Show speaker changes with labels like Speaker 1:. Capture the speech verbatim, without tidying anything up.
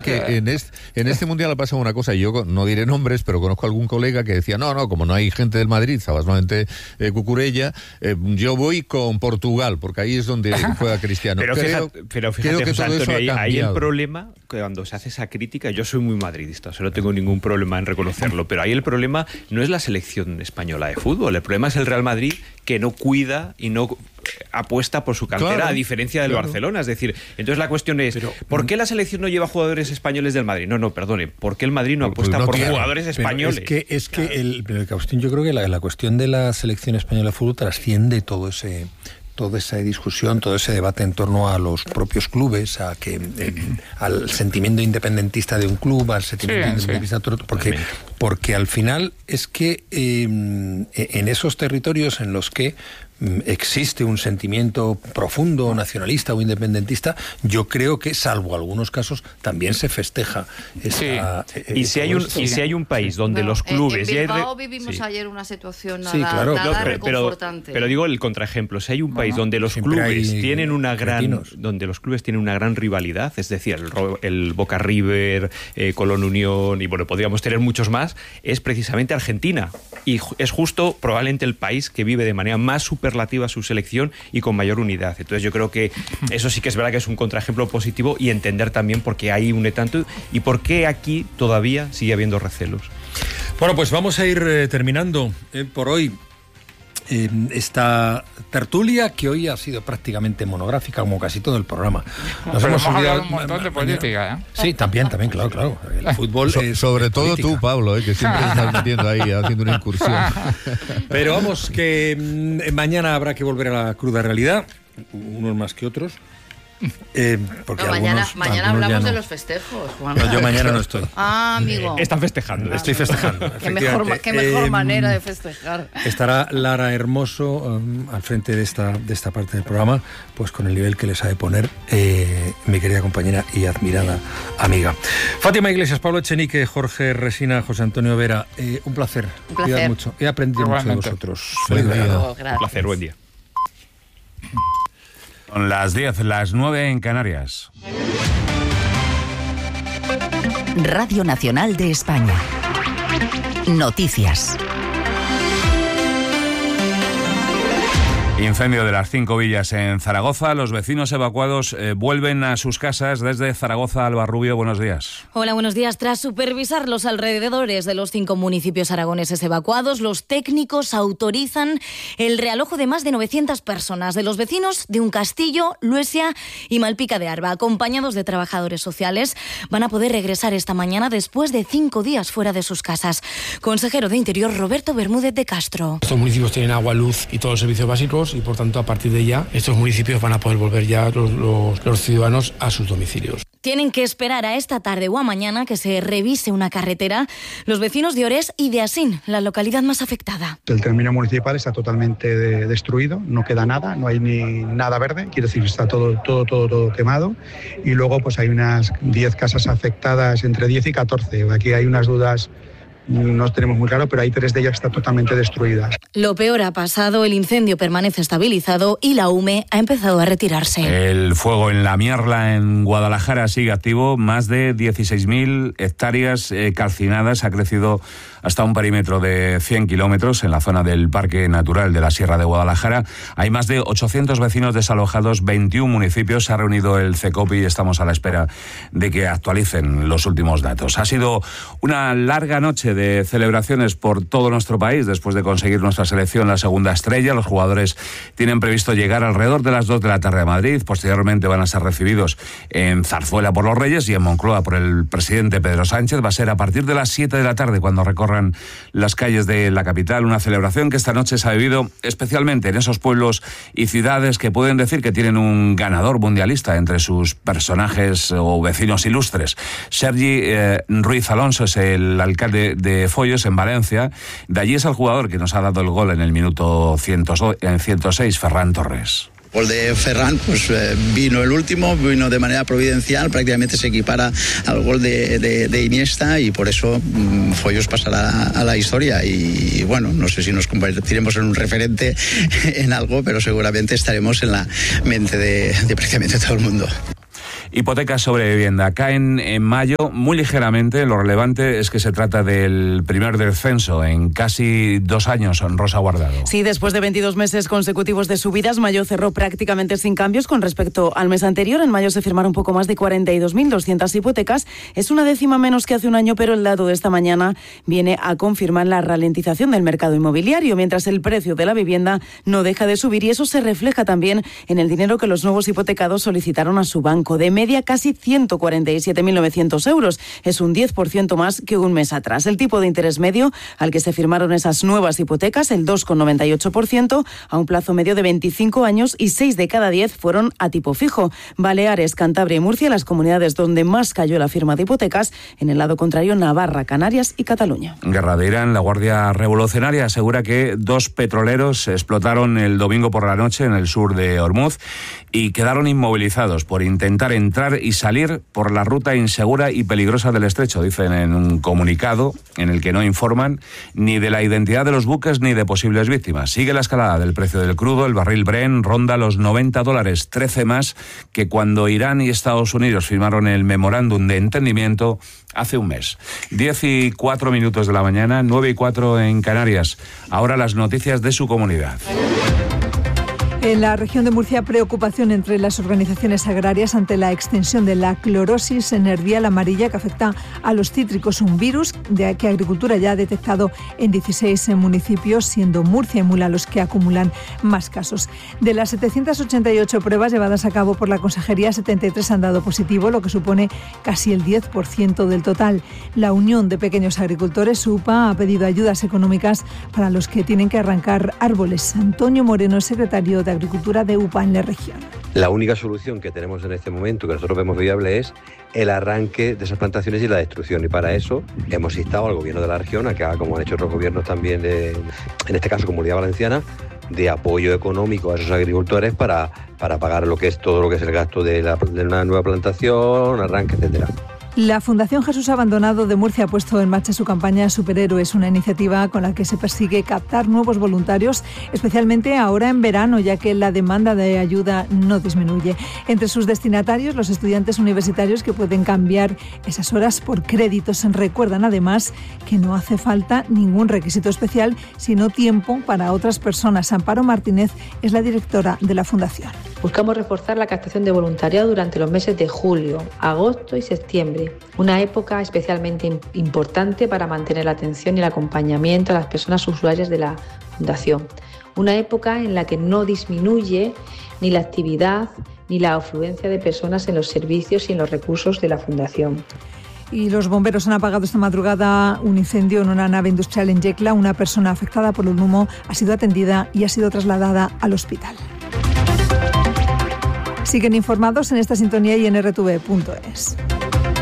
Speaker 1: que en este, en este Mundial ha pasado una cosa, y yo no diré nombres, pero conozco a algún colega que decía, no, no, como no hay gente del Madrid, solamente eh, Cucurella, eh, yo voy con Portugal, porque ahí es donde juega Cristiano.
Speaker 2: Pero
Speaker 1: creo,
Speaker 2: fíjate, pero fíjate
Speaker 1: creo que
Speaker 2: José
Speaker 1: todo
Speaker 2: Antonio,
Speaker 1: eso ha
Speaker 2: ahí, ahí el
Speaker 1: cambiado.
Speaker 2: problema, que cuando se hace esa crítica, yo soy muy madridista, o sea, no tengo ningún problema en reconocerlo, pero ahí el problema no es la selección española de fútbol, el problema es el Real Madrid, que no cuida y no apuesta por su cantera, claro, a diferencia del claro. Barcelona. Es decir, entonces la cuestión es, pero, ¿por qué la selección no lleva jugadores españoles del Madrid? No, no, perdone, ¿por qué el Madrid no apuesta pues no por tiene, jugadores españoles?
Speaker 3: Es que, es que claro. el, el, Agustín, yo creo que la, la cuestión de la selección española de fútbol trasciende todo ese... toda esa discusión, todo ese debate en torno a los propios clubes, a que eh, al sentimiento independentista de un club, al sentimiento sí, independentista sí. de otro, porque, porque al final es que eh, en esos territorios en los que existe un sentimiento profundo nacionalista o independentista, yo creo que, salvo algunos casos, también se festeja esta,
Speaker 2: sí. eh, y si hay un y si hay un país donde bueno, los clubes
Speaker 4: en Bilbao
Speaker 2: hay...
Speaker 4: vivimos sí. ayer una situación nada,
Speaker 3: sí, claro.
Speaker 4: nada
Speaker 2: no, pero,
Speaker 4: reconfortante.
Speaker 2: Pero, pero digo el contraejemplo, si hay un país bueno, donde los clubes tienen una gran retinos. donde los clubes tienen una gran rivalidad, es decir, el, el Boca River, eh, Colón Unión y bueno, podríamos tener muchos más, es precisamente Argentina, y es justo probablemente el país que vive de manera más super relativa su selección y con mayor unidad. Entonces yo creo que eso sí que es verdad que es un contraejemplo positivo, y entender también por qué ahí une tanto y por qué aquí todavía sigue habiendo recelos.
Speaker 3: Bueno, pues vamos a ir eh, terminando eh, por hoy eh, esta tertulia, que hoy ha sido prácticamente monográfica, como casi todo el programa.
Speaker 5: Nos hemos hablado un montón de política, ¿eh?
Speaker 3: Sí, también, también, claro, claro. El fútbol
Speaker 1: so,
Speaker 3: es,
Speaker 1: sobre
Speaker 3: es
Speaker 1: todo
Speaker 3: política.
Speaker 1: tú, Pablo, eh, que siempre estás metiendo ahí, haciendo una incursión.
Speaker 3: Pero vamos, que mmm, mañana habrá que volver a la cruda realidad, unos más que otros. Eh, porque
Speaker 4: no, mañana
Speaker 3: algunos,
Speaker 4: mañana
Speaker 3: algunos
Speaker 4: hablamos
Speaker 3: no.
Speaker 4: de los festejos, Juan.
Speaker 3: No, yo mañana no estoy.
Speaker 4: Ah, amigo.
Speaker 2: Están festejando.
Speaker 3: Estoy festejando.
Speaker 4: Qué mejor, qué mejor eh, manera de festejar.
Speaker 3: Estará Lara Hermoso um, al frente de esta, de esta parte del programa, pues con el nivel que le sabe poner eh, mi querida compañera y admirada amiga. Fátima Iglesias, Pablo Echenique, Jorge Resina, José Antonio Vera, eh, un placer.
Speaker 4: Un placer.
Speaker 3: Cuidad mucho. He aprendido Igualmente. mucho de vosotros.
Speaker 1: Feliz día.
Speaker 2: Un placer, buen día.
Speaker 6: Son las diez, las nueve en Canarias.
Speaker 7: Radio Nacional de España. Noticias.
Speaker 6: Incendio de las Cinco Villas en Zaragoza. Los vecinos evacuados eh, vuelven a sus casas desde Zaragoza. Alba Rubio, buenos días.
Speaker 8: Hola, buenos días. Tras supervisar los alrededores de los cinco municipios aragoneses evacuados, los técnicos autorizan el realojo de más de novecientas personas, de los vecinos de Uncastillo, Luesia y Malpica de Arba. Acompañados de trabajadores sociales, van a poder regresar esta mañana después de cinco días fuera de sus casas. Consejero de Interior, Roberto Bermúdez de Castro.
Speaker 9: Estos municipios tienen agua, luz y todos los servicios básicos, y por tanto a partir de ya estos municipios van a poder volver ya los, los, los ciudadanos a sus domicilios.
Speaker 8: Tienen que esperar a esta tarde o a mañana que se revise una carretera los vecinos de Orés y de Asín, la localidad más afectada.
Speaker 10: El término municipal está totalmente de, destruido, no queda nada, no hay ni nada verde, quiero decir, está todo, todo, todo, todo quemado, y luego pues hay unas diez casas afectadas, entre diez y catorce, aquí hay unas dudas. No tenemos muy claro, pero hay tres de ellas que están totalmente destruidas.
Speaker 8: Lo peor ha pasado, el incendio permanece estabilizado y la UME ha empezado a retirarse.
Speaker 6: El fuego en La Mierla, en Guadalajara, sigue activo. Más de dieciséis mil hectáreas eh, calcinadas. Ha crecido hasta un perímetro de cien kilómetros en la zona del Parque Natural de la Sierra de Guadalajara. Hay más de ochocientos vecinos desalojados, veintiún municipios. Se ha reunido el CECOPI y estamos a la espera de que actualicen los últimos datos. Ha sido una larga noche de celebraciones por todo nuestro país después de conseguir nuestra selección la segunda estrella. Los jugadores tienen previsto llegar alrededor de las dos de la tarde a Madrid. Posteriormente van a ser recibidos en Zarzuela por los Reyes y en Moncloa por el presidente Pedro Sánchez. Va a ser a partir de las siete de la tarde cuando recorran las calles de la capital. Una celebración que esta noche se ha vivido especialmente en esos pueblos y ciudades que pueden decir que tienen un ganador mundialista entre sus personajes o vecinos ilustres. Sergi eh, Ruiz Alonso es el alcalde de de Follos, en Valencia. De allí es el jugador que nos ha dado el gol en el minuto ciento seis, Ferran Torres.
Speaker 11: El gol de Ferran, pues eh, vino el último, vino de manera providencial, prácticamente se equipara al gol de, de, de Iniesta, y por eso mmm, Follos pasará a la historia. Y bueno, no sé si nos convertiremos en un referente en algo, pero seguramente estaremos en la mente de, de prácticamente todo el mundo.
Speaker 6: Hipotecas sobre vivienda caen en mayo muy ligeramente. Lo relevante es que se trata del primer descenso en casi dos años, Rosa Guardado.
Speaker 12: Sí, después de veintidós meses consecutivos de subidas, mayo cerró prácticamente sin cambios con respecto al mes anterior. En mayo se firmaron un poco más de cuarenta y dos mil doscientas hipotecas. Es una décima menos que hace un año, pero el dato de esta mañana viene a confirmar la ralentización del mercado inmobiliario, mientras el precio de la vivienda no deja de subir, y eso se refleja también en el dinero que los nuevos hipotecados solicitaron a su banco. De media, casi ciento cuarenta y siete mil novecientos euros. Es un diez por ciento más que un mes atrás. El tipo de interés medio al que se firmaron esas nuevas hipotecas, el dos coma noventa y ocho por ciento, a un plazo medio de veinticinco años, y seis de cada diez fueron a tipo fijo. Baleares, Cantabria y Murcia, las comunidades donde más cayó la firma de hipotecas. En el lado contrario, Navarra, Canarias y Cataluña.
Speaker 6: Guerra de Irán, la Guardia Revolucionaria asegura que dos petroleros explotaron el domingo por la noche en el sur de Hormuz y quedaron inmovilizados por intentar entrar y salir por la ruta insegura y peligrosa del estrecho, dicen en un comunicado en el que no informan ni de la identidad de los buques ni de posibles víctimas. Sigue la escalada del precio del crudo. El barril Brent ronda los noventa dólares, trece más que cuando Irán y Estados Unidos firmaron el memorándum de entendimiento hace un mes. Diez y cuatro minutos de la mañana, nueve y cuatro en Canarias. Ahora las noticias de su comunidad.
Speaker 13: En la región de Murcia, preocupación entre las organizaciones agrarias ante la extensión de la clorosis nervial amarilla que afecta a los cítricos, un virus de que Agricultura ya ha detectado en dieciséis municipios, siendo Murcia y Mula los que acumulan más casos. De las setecientas ochenta y ocho pruebas llevadas a cabo por la Consejería, setenta y tres han dado positivo, lo que supone casi el diez por ciento del total. La Unión de Pequeños Agricultores, U P A, ha pedido ayudas económicas para los que tienen que arrancar árboles. Antonio Moreno, secretario de Agricultura de U P A en la región.
Speaker 14: La única solución que tenemos en este momento, que nosotros vemos viable, es el arranque de esas plantaciones y la destrucción. Y para eso hemos instado al gobierno de la región a que haga, como han hecho otros gobiernos también, de, en este caso Comunidad Valenciana, de apoyo económico a esos agricultores para, para pagar lo que es todo lo que es el gasto de, la, de una nueva plantación, arranque, etcétera.
Speaker 13: La Fundación Jesús Abandonado de Murcia ha puesto en marcha su campaña Superhéroes, una iniciativa con la que se persigue captar nuevos voluntarios, especialmente ahora en verano, ya que la demanda de ayuda no disminuye. Entre sus destinatarios, los estudiantes universitarios que pueden cambiar esas horas por créditos. Recuerdan además que no hace falta ningún requisito especial, sino tiempo para otras personas. Amparo Martínez es la directora de la Fundación.
Speaker 15: Buscamos reforzar la captación de voluntariado durante los meses de julio, agosto y septiembre, una época especialmente importante para mantener la atención y el acompañamiento a las personas usuarias de la Fundación. Una época en la que no disminuye ni la actividad ni la afluencia de personas en los servicios y en los recursos de la Fundación.
Speaker 13: Y los bomberos han apagado esta madrugada un incendio en una nave industrial en Yecla. Una persona afectada por el humo ha sido atendida y ha sido trasladada al hospital. Siguen informados en esta sintonía y en R T V punto es.